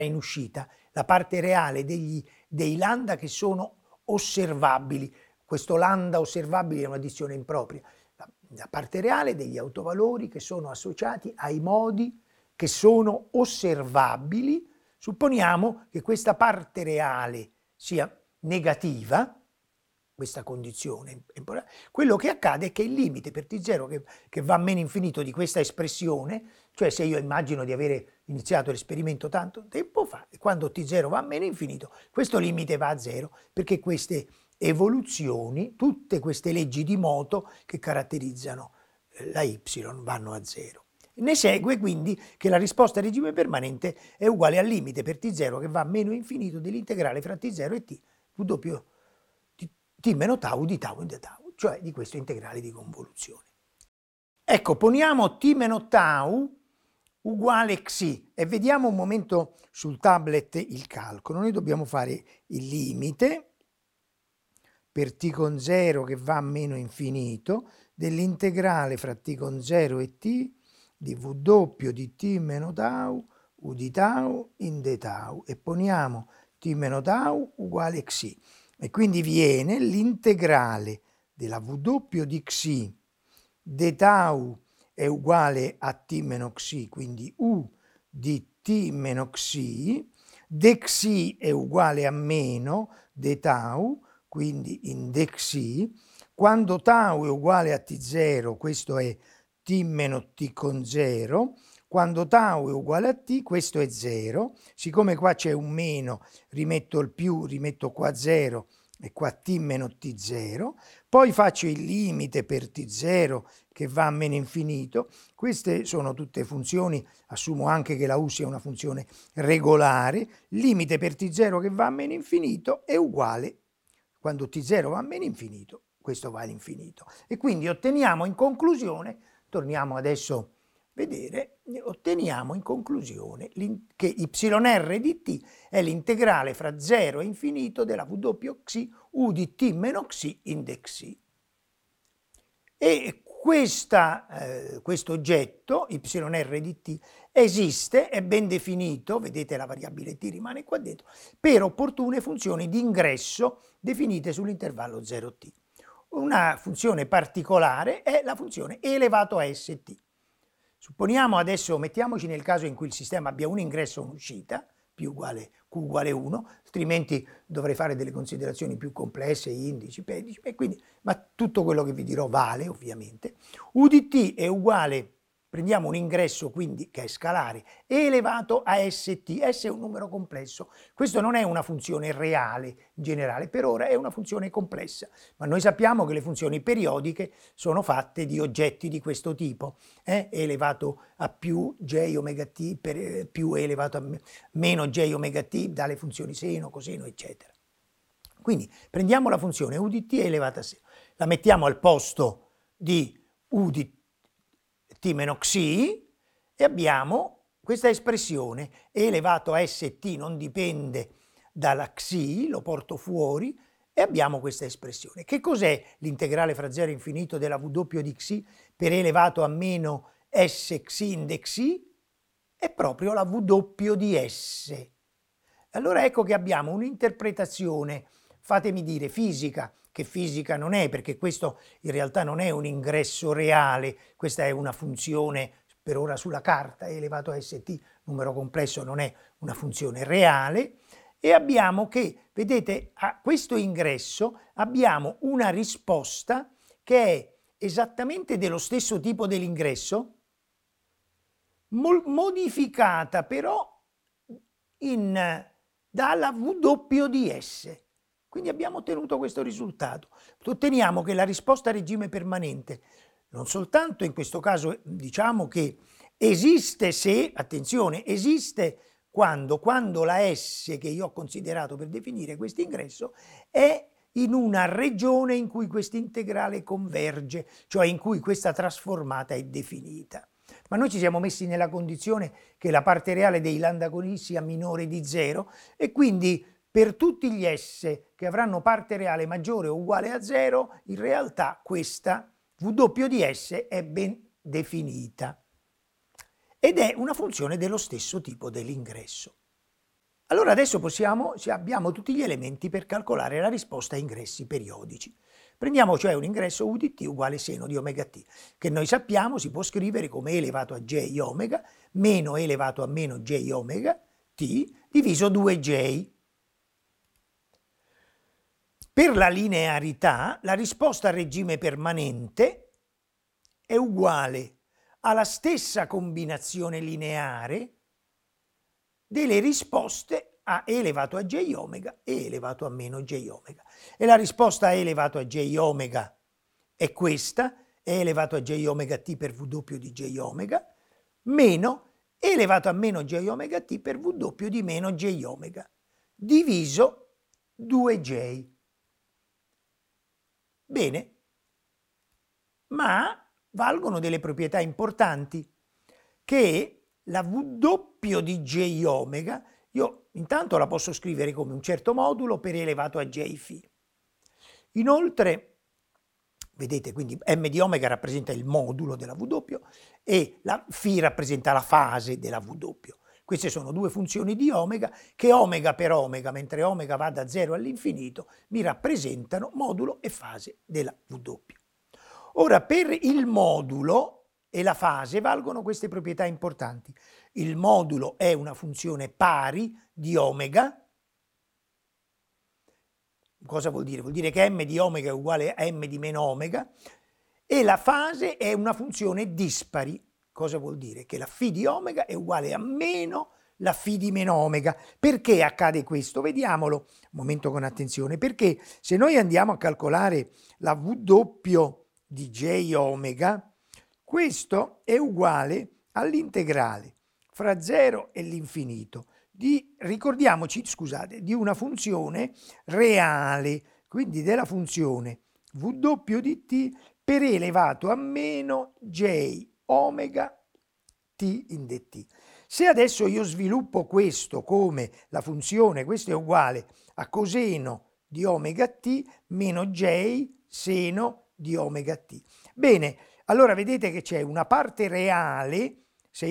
in uscita, la parte reale dei lambda che sono osservabili. Questo lambda osservabile è una dizione impropria. La parte reale degli autovalori che sono associati ai modi che sono osservabili. Supponiamo che questa parte reale sia negativa, questa condizione. Quello che accade è che il limite per t0 che va a meno infinito di questa espressione, cioè se io immagino di avere iniziato l'esperimento tanto tempo fa, e quando t0 va a meno infinito, questo limite va a 0, perché queste evoluzioni, tutte queste leggi di moto che caratterizzano la y vanno a 0. Ne segue quindi che la risposta a regime permanente è uguale al limite per t0 che va a meno infinito dell'integrale fra t0 e t w t meno tau di tau in d tau, cioè di questo integrale di convoluzione. Ecco, poniamo t meno tau uguale xi e vediamo un momento sul tablet il calcolo. Noi dobbiamo fare il limite per t con 0 che va a meno infinito dell'integrale fra t con 0 e t di w di t meno tau u di tau in d tau e poniamo t meno tau uguale xi. E quindi viene l'integrale della w di xi d tau è uguale a t meno xi, quindi u di t meno xi, d xi è uguale a meno d tau, quindi in d xi, quando tau è uguale a t0, questo è t meno t con 0, quando tau è uguale a t, questo è 0, siccome qua c'è un meno, rimetto il più, rimetto qua 0 e qua t meno t0, poi faccio il limite per t0 che va a meno infinito. Queste sono tutte funzioni, assumo anche che la u sia una funzione regolare, limite per t0 che va a meno infinito è uguale, quando t0 va a meno infinito, questo va all'infinito. E quindi otteniamo in conclusione, torniamo adesso a vedere, otteniamo in conclusione che yr di t è l'integrale fra 0 e infinito della w xi u di t meno xi in d xi. E questo oggetto, yr di t, esiste, è ben definito, vedete la variabile t rimane qua dentro, per opportune funzioni di ingresso definite sull'intervallo 0t. Una funzione particolare è la funzione e elevato a st. Supponiamo adesso, mettiamoci nel caso in cui il sistema abbia un ingresso e un'uscita, P uguale Q uguale 1, altrimenti dovrei fare delle considerazioni più complesse, indici, pedici, e quindi, ma tutto quello che vi dirò vale ovviamente. U di t è uguale, prendiamo un ingresso quindi che è scalare, e elevato a st, s è un numero complesso. Questo non è una funzione reale in generale, per ora è una funzione complessa, ma noi sappiamo che le funzioni periodiche sono fatte di oggetti di questo tipo, e elevato a più j omega t per più è elevato a meno j omega t dalle funzioni seno, coseno, eccetera. Quindi prendiamo la funzione u di t elevata a seno, la mettiamo al posto di u di t meno xi e abbiamo questa espressione e elevato a st non dipende dalla xi, lo porto fuori e abbiamo questa espressione. Che cos'è l'integrale fra 0 e infinito della w di xi per elevato a meno s xi in d xi? È proprio la w di s. Allora ecco che abbiamo un'interpretazione, fatemi dire, fisica, che fisica non è, perché questo in realtà non è un ingresso reale, questa è una funzione per ora sulla carta, è elevato a st, numero complesso non è una funzione reale, e abbiamo che, vedete, a questo ingresso abbiamo una risposta che è esattamente dello stesso tipo dell'ingresso, modificata però dalla W di S. Quindi abbiamo ottenuto questo risultato. Otteniamo che la risposta a regime permanente, non soltanto in questo caso diciamo che esiste se, attenzione, esiste quando la S che io ho considerato per definire questo ingresso è in una regione in cui questo integrale converge, cioè in cui questa trasformata è definita. Ma noi ci siamo messi nella condizione che la parte reale dei lambda con i sia minore di 0 e quindi per tutti gli S che avranno parte reale maggiore o uguale a 0, in realtà questa W di S è ben definita ed è una funzione dello stesso tipo dell'ingresso. Allora adesso abbiamo tutti gli elementi per calcolare la risposta a ingressi periodici. Prendiamo cioè un ingresso U di t uguale seno di omega t, che noi sappiamo si può scrivere come e elevato a j omega meno e elevato a meno j omega t diviso 2j. Per la linearità, la risposta a regime permanente è uguale alla stessa combinazione lineare delle risposte a e elevato a j omega e elevato a meno j omega. E la risposta a e elevato a j omega è questa, e elevato a j omega t per w di j omega, meno e elevato a meno j omega t per w di meno j omega, diviso 2j. Bene, ma valgono delle proprietà importanti, che la W di j omega, io intanto la posso scrivere come un certo modulo per elevato a j φ. Inoltre, vedete, quindi m di omega rappresenta il modulo della W e la φ rappresenta la fase della W. Queste sono due funzioni di omega che omega per omega, mentre omega va da 0 all'infinito, mi rappresentano modulo e fase della W. Ora, per il modulo e la fase valgono queste proprietà importanti. Il modulo è una funzione pari di omega. Cosa vuol dire? Vuol dire che m di omega è uguale a m di meno omega, e la fase è una funzione dispari. Cosa vuol dire? Che la φ di omega è uguale a meno la φ di meno omega. Perché accade questo? Vediamolo un momento con attenzione. Perché se noi andiamo a calcolare la W di j omega, questo è uguale all'integrale fra 0 e l'infinito ricordiamoci, scusate, di una funzione reale, quindi della funzione W di t per e elevato a meno j omega t in dt. Se adesso io sviluppo questo come la funzione, questo è uguale a coseno di omega t meno j seno di omega t. Bene, allora vedete che c'è una parte reale,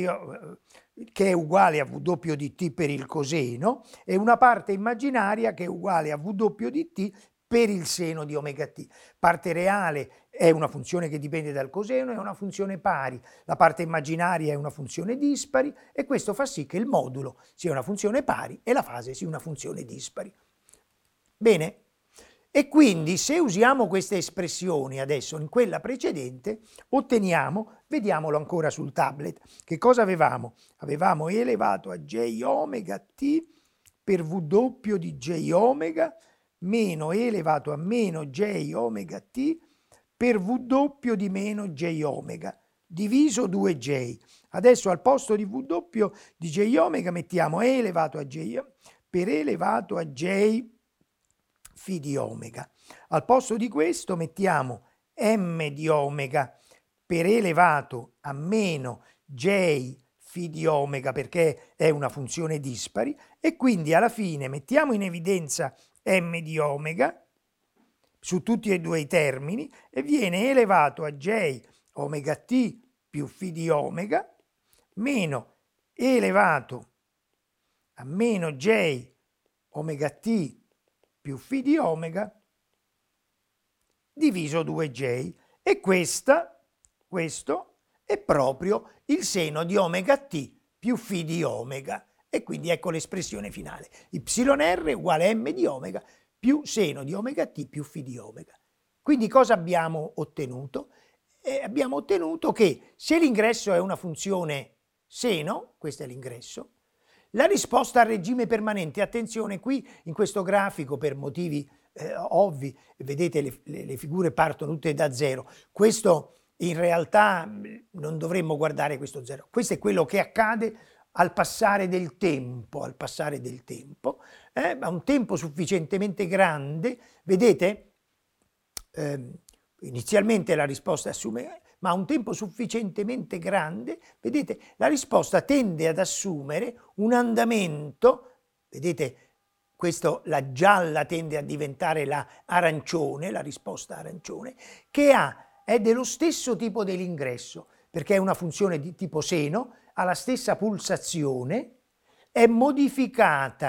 che è uguale a W di t per il coseno, e una parte immaginaria che è uguale a W di t per il seno di omega t. Parte reale è una funzione che dipende dal coseno, è una funzione pari. La parte immaginaria è una funzione dispari, e questo fa sì che il modulo sia una funzione pari e la fase sia una funzione dispari. Bene? E quindi se usiamo queste espressioni adesso in quella precedente, otteniamo, vediamolo ancora sul tablet, che cosa avevamo? Avevamo e elevato a j omega t per W di j omega meno e elevato a meno j omega t per W di meno j omega diviso 2j. Adesso al posto di W di j omega mettiamo e elevato a j per e elevato a j φ di omega. Al posto di questo mettiamo m di omega per e elevato a meno j φ di omega, perché è una funzione dispari, e quindi alla fine mettiamo in evidenza m di omega su tutti e due i termini e viene elevato a j omega t più φ di omega meno e elevato a meno j omega t più φ di omega diviso 2j, e questo è proprio il seno di omega t più φ di omega, e quindi ecco l'espressione finale, yr uguale m di omega più seno di omega t più φ di omega. Quindi cosa abbiamo ottenuto? Abbiamo ottenuto che se l'ingresso è una funzione seno, questo è l'ingresso, la risposta al regime permanente, attenzione qui in questo grafico per motivi ovvi, vedete le figure partono tutte da 0, questo in realtà non dovremmo guardare questo 0, questo è quello che accade al passare del tempo, a un tempo sufficientemente grande, vedete? Inizialmente la risposta assume, ma a un tempo sufficientemente grande, vedete, la risposta tende ad assumere un andamento, vedete, la gialla tende a diventare la arancione, la risposta arancione, che è dello stesso tipo dell'ingresso, perché è una funzione di tipo seno, ha la stessa pulsazione, è modificata